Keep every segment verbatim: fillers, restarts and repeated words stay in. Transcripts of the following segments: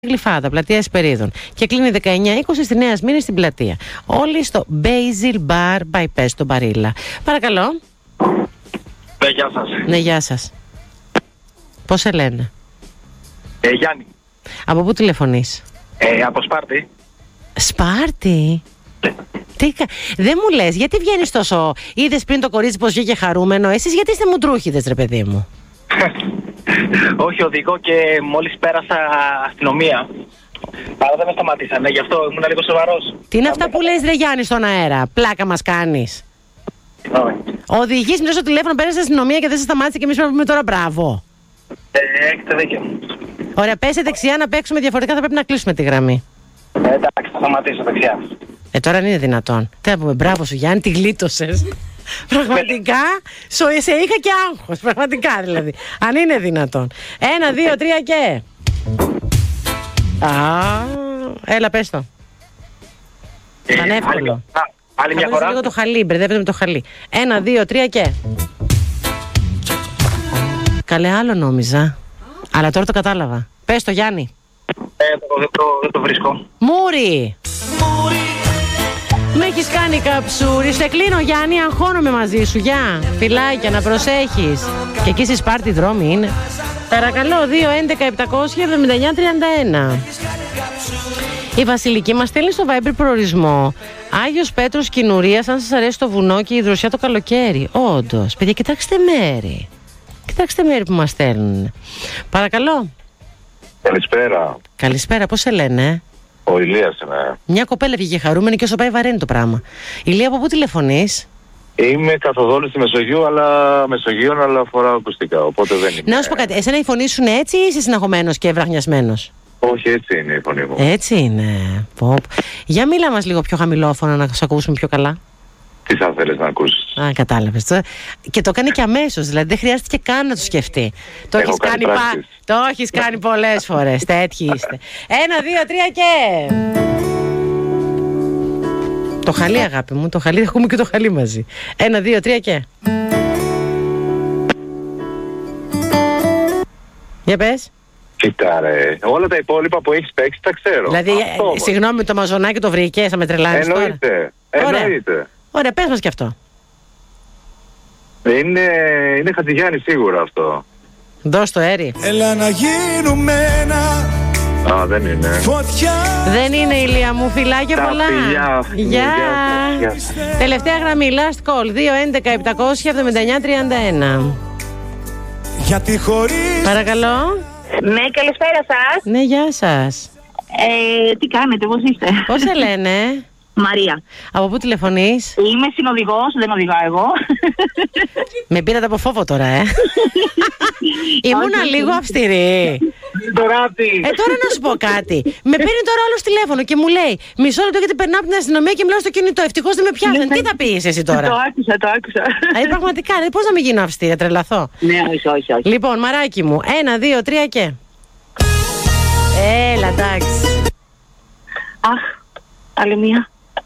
Γλυφάδα, πλατεία Εσπερίδων. Και κλείνει δεκαεννιά είκοσι στη Νέα Σμύρνη στην πλατεία. Όλοι στο Basil Bar by Pes στο Μπαρίλα. Παρακαλώ. Ναι, γεια σας. Ναι, γεια σας. Πώς σε λένε? Ε, Γιάννη. Από πού τηλεφωνείς? Ε, από Σπάρτη. Σπάρτη. Τι, δεν μου λες, γιατί βγαίνεις τόσο... Είδες πριν το κορίτσι πως βγήκε χαρούμενο? Εσείς γιατί είστε μουντρούχιδες, ρε παιδί μου? Όχι, οδηγώ και μόλις πέρασα αστυνομία. Αλλά δεν με σταματήσανε, γι' αυτό ήμουν λίγο σοβαρός. Τι είναι αυτά που λες, ρε Γιάννη, στον αέρα? Πλάκα μας κάνεις. Όχι. Οδηγείς με στο τηλέφωνο, πέρασε στην αστυνομία και δεν σε σταμάτησε και εμείς πρέπει να πούμε τώρα μπράβο. Ε, έχετε δίκιο. Ωραία, πέσε δεξιά να παίξουμε, διαφορετικά θα πρέπει να κλείσουμε τη γραμμή. Ε, εντάξει, θα σταματήσω δεξιά. Ε, τώρα δεν είναι δυνατόν. Τι να πούμε, μπράβο σου Γιάννη, τη γλίτωσες. Πραγματικά, σε είχα και άγχος. Πραγματικά δηλαδή. Αν είναι δυνατόν. Ένα, δύο, τρία και. Α, έλα πες το. Ε, Ήταν εύκολο. Α, άλλη μια φορά. Λίγο το χαλί, μπερδεύεται με το χαλί. Ένα, δύο, τρία και. Καλέ, άλλο νόμιζα. Αλλά τώρα το κατάλαβα. Πες το Γιάννη. Ε, το, δεν, το, δεν το βρίσκω. Μούρι. Με έχεις κάνει καψούρι. Σε κλείνω Γιάννη, αγχώνομαι μαζί σου. Γεια, φιλάκια, να προσέχεις. Και εκεί στη Σπάρτη δρόμοι είναι. Παρακαλώ, δύο έντεκα επτακόσια εβδομήντα εννιά τριάντα ένα. Η Βασιλική μας στέλνει στο Viber προορισμό Άγιος Πέτρος Κινουρίας, αν σας αρέσει το βουνό και η δροσιά το καλοκαίρι. Όντως, παιδιά, κοιτάξτε μέρη. Κοιτάξτε μέρη που μας στέλνουν. Παρακαλώ. Καλησπέρα. Καλησπέρα, πώς σε λένε? Ο Ηλίας είμαι. Μια κοπέλα βγήκε χαρούμενη και όσο πάει βαραίνει το πράγμα. Ηλία, από πού τηλεφωνείς? Είμαι καθοδόν στη Μεσογείο, αλλά Μεσογείων, αλλά φοράω ακουστικά, οπότε δεν είναι. Να σου πω κάτι, εσένα η φωνή σου είναι έτσι ή είσαι συναγωμένος και βραχνιασμένος? Όχι, έτσι είναι η φωνή μου. Έτσι είναι. Πω. Για μίλα μας λίγο πιο χαμηλόφωνα να σε ακούσουμε πιο καλά. Τι θα θέλεις να ακούσεις? Α, κατάλαβες. Και το κάνει και αμέσως, δηλαδή δεν χρειάστηκε καν να το σκεφτεί. Το Έχω έχεις κάνει, κάνει πα... το έχεις κάνει πολλές φορές. Τέτοιοι είστε. Ένα, δύο, τρία και. Το χαλί, αγάπη μου, το χαλί, έχουμε και το χαλί μαζί. Ένα, δύο, τρία και. Για πες. Κοίτα ρε, όλα τα υπόλοιπα που έχεις παίξει τα ξέρω. Δηλαδή, Αυτό, ε, συγγνώμη, το μαζονάκι το βρήκες, θα με τρελάνεις τώρα? εννοείται, Ωραία. εννοείται. Ωραία, πες μας και αυτό. Είναι, είναι Χατζηγιάννη σίγουρα αυτό. Δώσ' το έρι. Έλα να γίνουμε ένα. Α, δεν είναι. Φωτιά. Δεν είναι, Ηλία μου, φιλάκια Τα πολλά. φιλιά. Γεια. Γεια σας. Τελευταία γραμμή, last call, δύο έντεκα επτακόσια εβδομήντα εννιά τριάντα ένα. Γιατί χωρίς. Παρακαλώ. Ναι, καλησπέρα σας. Ναι, γεια σας. Ε, τι κάνετε, πώς είστε? Πώς σε λένε? Μαρία. Από πού τηλεφωνείς? Είμαι συνοδηγός, δεν οδηγάω εγώ. Με πήρατε από φόβο τώρα, ε. Ήμουνα λίγο αυστηρή. Τώρα τι. Ε, τώρα να σου πω κάτι. Με παίρνει τώρα άλλο τηλέφωνο και μου λέει μισό λεπτό γιατί περνάω από την αστυνομία και μιλάω στο κινητό. Ευτυχώς δεν με πιάσανε. Τι θα πεις εσύ τώρα? Το άκουσα, το άκουσα. Ε, πραγματικά, ε, πώς να μην γίνω αυστηρή, τρελαθώ. Ναι, όχι, όχι, όχι. Λοιπόν, μαράκι μου, ένα, δύο, τρία και. Έλα, εντάξει. Αχ, άλλη μία.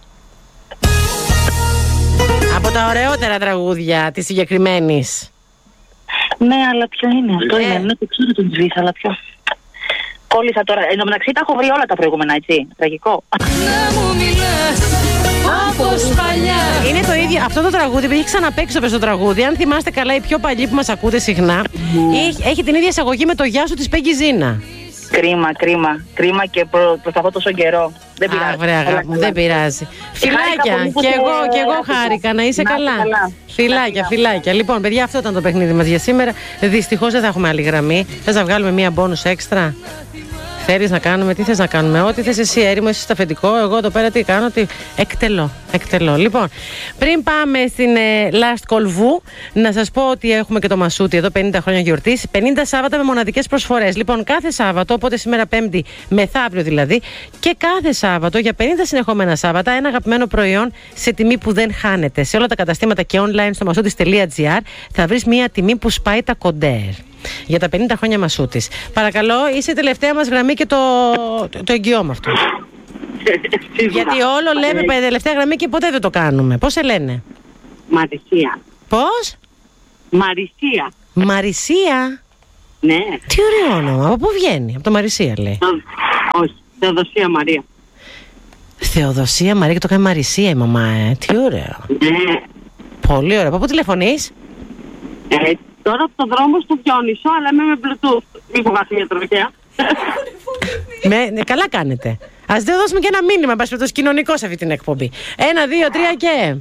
Από τα ωραιότερα τραγούδια της συγκεκριμένης. Ναι, αλλά ποιο είναι αυτό? Ε. Είναι, ναι, το ξέρω τον Τζβίθ, αλλά ποιο. Κόλλησα τώρα. Εν τω μεταξύ τα έχω βρει όλα τα προηγούμενα, έτσι. Τραγικό. Να μου μιλάς όπως παλιά. Είναι το ίδιο, αυτό το τραγούδι που έχει ξαναπαίξει το τραγούδι. Αν θυμάστε καλά, οι πιο παλιοί που μας ακούτε συχνά, έχει, έχει την ίδια εισαγωγή με το Γεια σου της Πέγγι Ζήνα. Κρίμα, κρίμα. Κρίμα και προ, προσπαθώ τόσο καιρό. Δεν πειράζει. Α, βρε αγάπη μου, δεν πειράζει. Φιλάκια, πολύ που και σε εγώ, και εγώ άκουσα. χάρηκα, να είσαι Να είστε καλά. καλά. Φιλάκια, φιλάκια. Λοιπόν, παιδιά, αυτό ήταν το παιχνίδι μας για σήμερα. Δυστυχώς δεν θα έχουμε άλλη γραμμή. Θες να βγάλουμε μία μπόνους έξτρα? Θέλεις να κάνουμε, τι θες να κάνουμε? Ό,τι θες εσύ, έρημο, εσύ στο αφεντικό. Εγώ εδώ πέρα τι κάνω, τι. Εκτελώ, εκτελώ. Λοιπόν, πριν πάμε στην ε, Last Call Vu, να σας πω ότι έχουμε και το Μασούτι εδώ, πενήντα χρόνια γιορτής. πενήντα Σάββατα με μοναδικές προσφορές. Λοιπόν, κάθε Σάββατο, οπότε σήμερα Πέμπτη, μεθαύριο δηλαδή, και κάθε Σάββατο για πενήντα συνεχόμενα Σάββατα, ένα αγαπημένο προϊόν σε τιμή που δεν χάνεται. Σε όλα τα καταστήματα και online στο μασούτις τελεία τζι άρ θα βρεις μια τιμή που σπάει τα κοντέρ. Για τα πενήντα χρόνια Μασούτης. Παρακαλώ, είσαι η τελευταία μας γραμμή και το, το, το εγγυώμαι αυτό. Γιατί όλο λέμε τελευταία γραμμή και ποτέ δεν το κάνουμε. Πώς σε λένε? Μαρισία. Πώς? Μαρισία. Μαρισία. Ναι. Τι ωραίο όνομα. Από πού βγαίνει? Από το Μαρισία λέει. Όχι, Θεοδοσία Μαρία. Θεοδοσία Μαρία, και το κάνει Μαρισία η μαμά, ε. Τι ωραίο. Ναι. Πολύ ωραίο. Από πού τηλεφωνείς? Ε, τώρα από τον δρόμο στο Διόνυσο, αλλά είμαι με Bluetooth. Μη φοβάσαι για τροχέα. με, ναι, καλά κάνετε. Ας δεν δώσουμε και ένα μήνυμα, πας περιπτώσει, κοινωνικό σε αυτή την εκπομπή. Ένα, δύο, τρία και...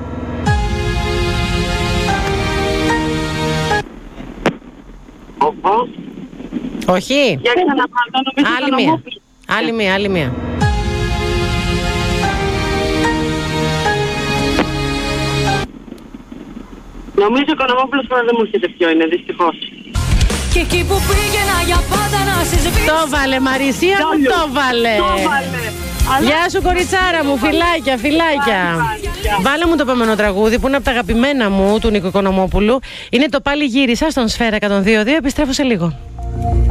Οπό. Όχι. Για ξαναπάρτω, νομίζω άλλη μία. Άλλη μία, άλλη μία. Νομίζω ο Οικονομόπουλος τώρα δεν μου έρχεται ποιο είναι, δυστυχώς. Και εκεί που πήγαινα για πάντα να συσβήσω. Το βάλε Μαρισία μου, το βάλε. Το βάλε. Γεια σου κοριτσάρα μου, φιλάκια, φιλάκια. Βάλε μου το επόμενο τραγούδι που είναι από τα αγαπημένα μου του Νίκου Οικονομόπουλου. Είναι το Πάλι γύρισα στον Σφαίρα εκατόν δύο κόμμα δύο. Επιστρέφω σε λίγο.